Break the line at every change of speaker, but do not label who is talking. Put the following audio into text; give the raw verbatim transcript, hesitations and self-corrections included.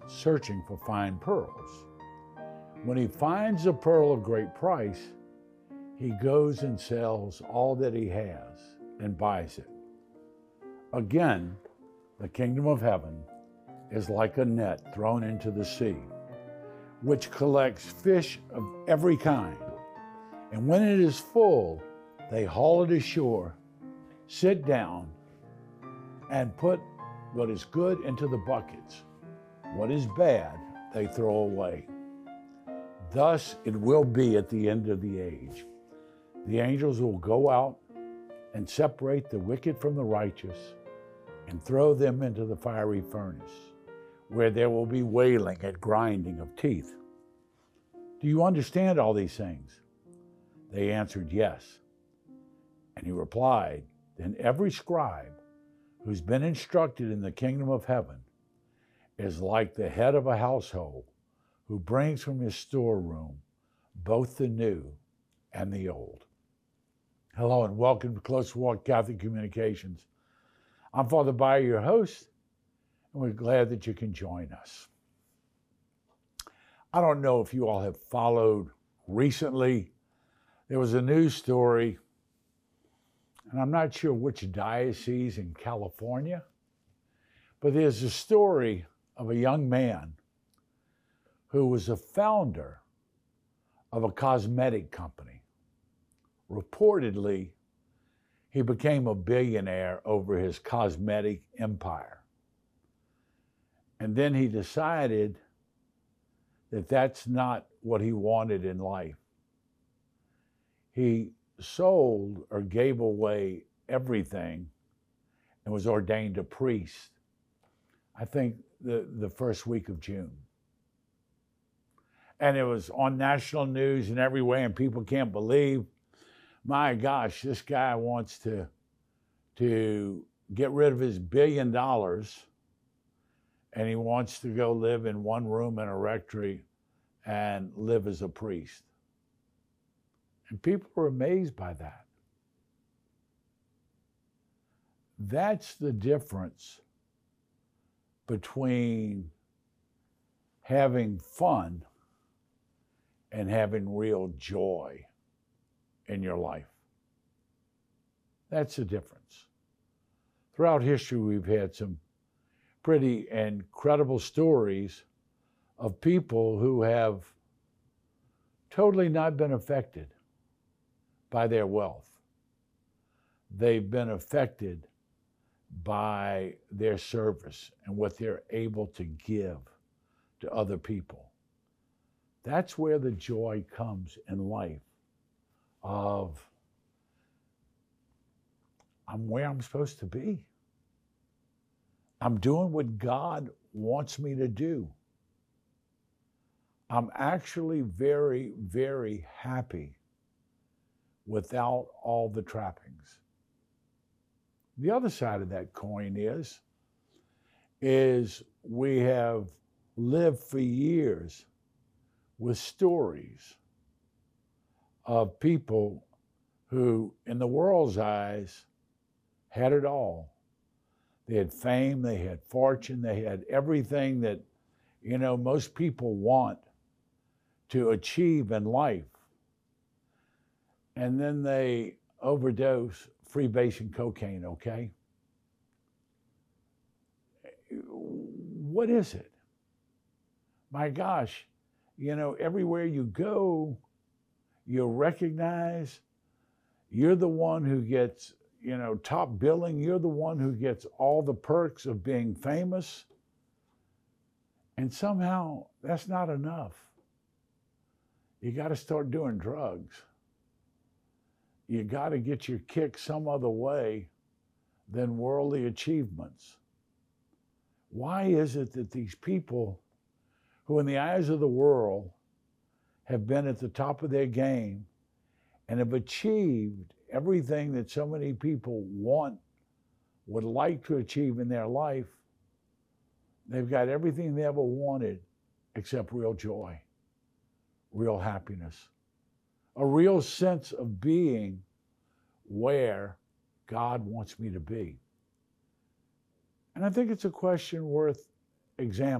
searching for fine pearls. When he finds a pearl of great price, he goes and sells all that he has and buys it. Again, the kingdom of heaven is like a net thrown into the sea, which collects fish of every kind. And when it is full, they haul it ashore, sit down, and put what is good into the buckets. What is bad, they throw away. Thus it will be at the end of the age. The angels will go out and separate the wicked from the righteous and throw them into the fiery furnace, where there will be wailing and grinding of teeth. Do you understand all these things? They answered, yes. And he replied, then every scribe who's been instructed in the kingdom of heaven is like the head of a household who brings from his storeroom both the new and the old. Hello and welcome to Close Walk Catholic Communications. I'm Father Bayer, your host, and we're glad that you can join us. I don't know if you all have followed recently. There was a news story, and I'm not sure which diocese in California, but there's a story of a young man who was a founder of a cosmetic company. Reportedly, he became a billionaire over his cosmetic empire. And then he decided that that's not what he wanted in life. He sold or gave away everything and was ordained a priest, I think the, the first week of June. And it was on national news and everywhere, and people can't believe, my gosh, this guy wants to, to get rid of his billion dollars, and he wants to go live in one room in a rectory and live as a priest. And people were amazed by that. That's the difference between having fun and having real joy in your life. That's the difference. Throughout history, we've had some pretty incredible stories of people who have totally not been affected by their wealth. They've been affected by their service and what they're able to give to other people. That's where the joy comes in life of, I'm where I'm supposed to be. I'm doing what God wants me to do. I'm actually very, very happy without all the trappings. The other side of that coin is, is we have lived for years with stories of people who, in the world's eyes, had it all. They had fame, they had fortune, they had everything that, you know, most people want to achieve in life. And then they overdose freebasing cocaine, okay? What is it? My gosh, you know, everywhere you go, you're recognized. You're the one who gets, you know, top billing. You're the one who gets all the perks of being famous. And somehow that's not enough. You got to start doing drugs. You got to get your kick some other way than worldly achievements. Why is it that these people who in the eyes of the world have been at the top of their game and have achieved everything that so many people want, would like to achieve in their life, they've got everything they ever wanted except real joy, real happiness, a real sense of being where God wants me to be? And I think it's a question worth examining.